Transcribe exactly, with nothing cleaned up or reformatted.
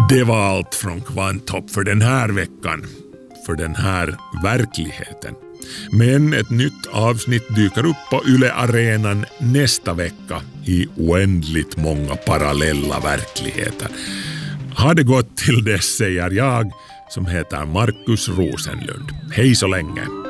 Det var allt från Kvanthopp för den här veckan, för den här verkligheten. Men ett nytt avsnitt dyker upp på Yle Arenan nästa vecka i oändligt många parallella verkligheter. Ha det gott till dess, säger jag som heter Markus Rosenlund. Hej så länge!